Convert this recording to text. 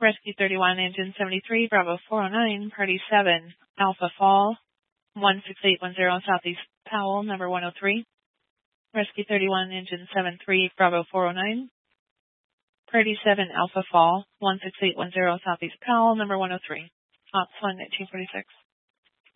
Rescue 31, Engine 73, Bravo 409, Party 7, Alpha Fall, 16810 Southeast Powell, number 103. Rescue 31, Engine 73, Bravo 409, Party 7, Alpha Fall, 16810 Southeast Powell, number 103. Ops 1, 1946.